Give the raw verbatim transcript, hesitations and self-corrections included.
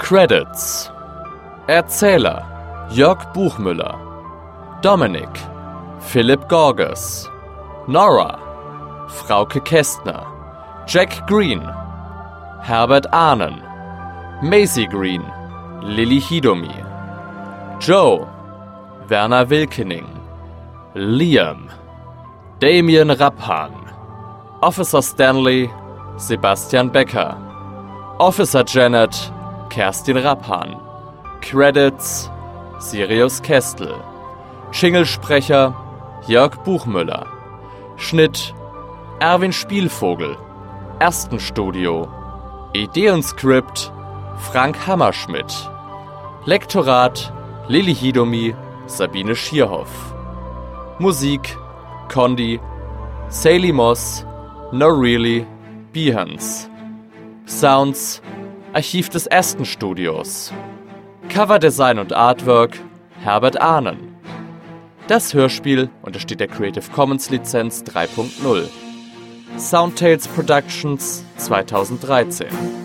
Credits: Erzähler Jörg Buchmüller, Dominic Philipp Gorges, Nora Frauke Kästner, Jack Green Herbert Ahnen, Maisie Green Lilly Hidomi, Joe Werner Wilkening, Liam Damien Rappan, Officer Stanley Sebastian Becker, Officer Janet Kerstin Rappan, Credits Sirius Kestel, Jinglesprecher Jörg Buchmüller, Schnitt Erwin Spielvogel, Erstenstudio, Idee und Skript Frank Hammerschmidt, Lektorat Lilly Hidomi, Sabine Schierhoff, Musik Condi, Sally Moss, No Really, Behance, Sounds Archiv des Erstenstudios, Coverdesign und Artwork Herbert Ahnen. Das Hörspiel untersteht der Creative Commons Lizenz drei Punkt null. Soundtales Productions zweitausenddreizehn.